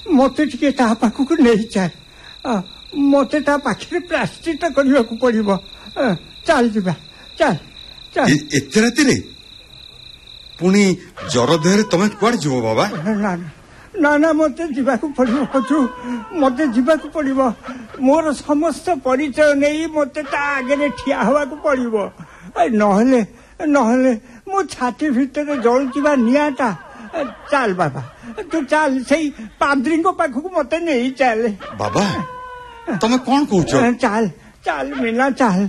मत टे पाखक नहीं चल मत पाखे प्राश्चित करने को पड़ो चल जा चल चल एते राति पुणी जर देह तमें कुआड़ जीव बाबा ना ना ना मत जावाक पड़ो मत जावाक पड़ो मोर समस्त परिचय नहीं मत आगे ठिया हवा पड़ो नहले नहले मो छाती भितर जलुवा निआटा चल बाबा तू चल से पाद्री पाखक मत नहीं चल बाबा तमें कौन कह चल चल मीना चल